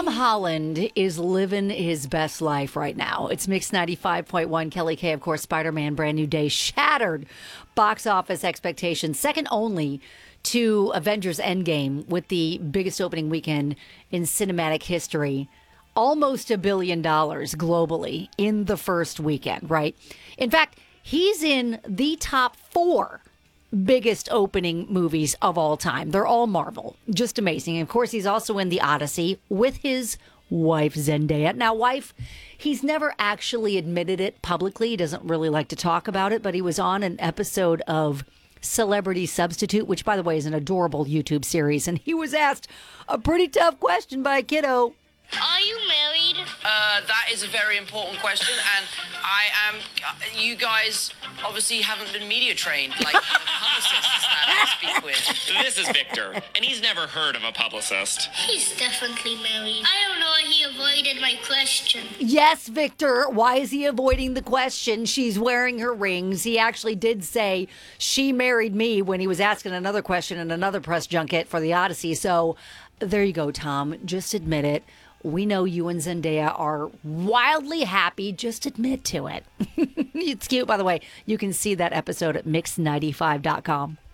Tom Holland is living his best life right now. It's Mix 95.1. Kelly K, of course, Spider-Man Brand New Day shattered box office expectations, second only to Avengers Endgame with the biggest opening weekend in cinematic history. Almost $1 billion globally in the first weekend, right? In fact, he's in the top 4 biggest opening movies of all time. They're all Marvel. Just amazing. And of course, he's also in The Odyssey with his wife, Zendaya. Now, wife, he's never actually admitted it publicly. He doesn't really like to talk about it, but he was on an episode of Celebrity Substitute, which, by the way, is an adorable YouTube series. And he was asked a pretty tough question by a kiddo. Are you married? That is a very important question, and I am. You guys obviously haven't been media trained, like publicists that I speak with. This is Victor, and he's never heard of a publicist. He's definitely married. I don't know why he avoided my question. Yes, Victor. Why is he avoiding the question? She's wearing her rings. He actually did say she married me when he was asking another question in another press junket for the Odyssey. So there you go, Tom. Just admit it. We know you and Zendaya are wildly happy. Just admit to it. It's cute, by the way. You can see that episode at mix95.com.